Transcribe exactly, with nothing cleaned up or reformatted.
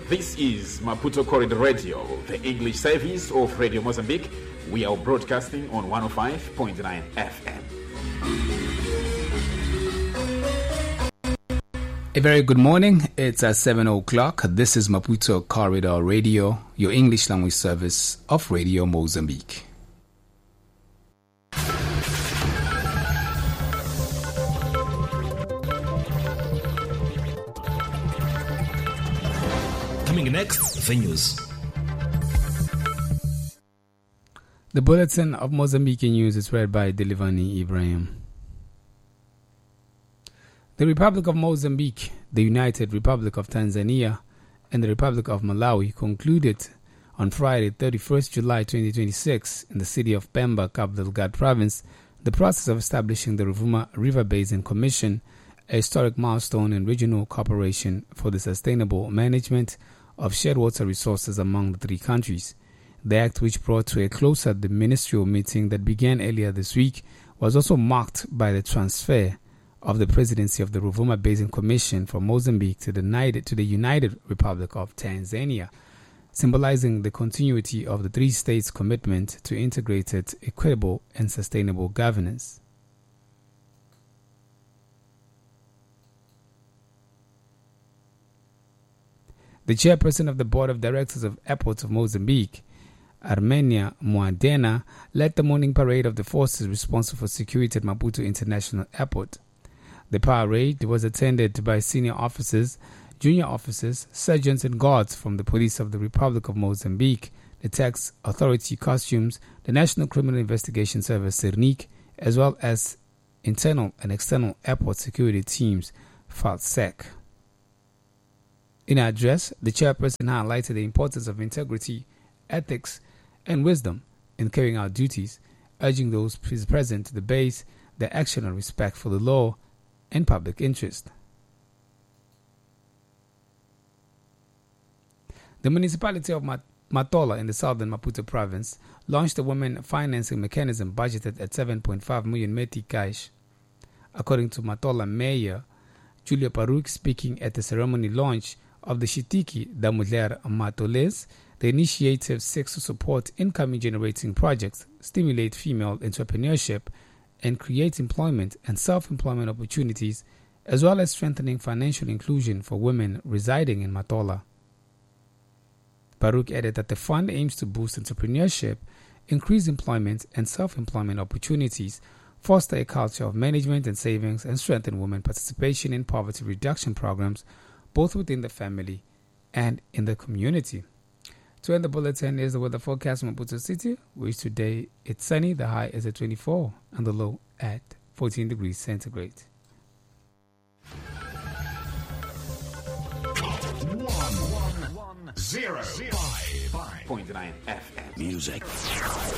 This is Maputo Corridor Radio, the English service of Radio Mozambique. We are broadcasting on one oh five point nine F M. A very good morning. It's at seven o'clock. This is Maputo Corridor Radio, your English language service of Radio Mozambique. Coming next, the news. The Bulletin of Mozambique News is read by Delivani Ibrahim. The Republic of Mozambique, the United Republic of Tanzania, and the Republic of Malawi concluded on Friday, thirty-first July twenty twenty-six, in the city of Pemba, Cabo Delgado province, the process of establishing the Rovuma River Basin Commission, a historic milestone in regional cooperation for the sustainable management of shared water resources among the three countries. The act, which brought to a close at the ministerial meeting that began earlier this week, was also marked by the transfer of the presidency of the Rovuma Basin Commission from Mozambique to the United, to the United Republic of Tanzania, symbolizing the continuity of the three states' commitment to integrated, equitable, and sustainable governance. The chairperson of the Board of Directors of Airports of Mozambique, Armenia Muadena, led the morning parade of the forces responsible for security at Maputo International Airport. The parade was attended by senior officers, junior officers, sergeants, and guards from the Police of the Republic of Mozambique, the Tax Authority Costumes, the National Criminal Investigation Service, CERNIC, as well as internal and external airport security teams, FALSEC. In her address, the chairperson highlighted the importance of integrity, ethics, and wisdom in carrying out duties, urging those present to the base their action and respect for the law and public interest. The municipality of Mat- Matola in the southern Maputo province launched a women financing mechanism budgeted at seven point five million meticais. According to Matola Mayor Julia Paruk, speaking at the ceremony launch of the Shitiki da Mulher Matoles, the initiative seeks to support income-generating projects, stimulate female entrepreneurship, and create employment and self-employment opportunities, as well as strengthening financial inclusion for women residing in Matola. Baruch added that the fund aims to boost entrepreneurship, increase employment and self-employment opportunities, foster a culture of management and savings, and strengthen women participation in poverty reduction programs, both within the family and in the community. To end the bulletin is the weather forecast from Maputo City, which today it's sunny, the high is at twenty-four and the low at fourteen degrees centigrade. One, one, one, zero, five, five. Point nine F M. Music.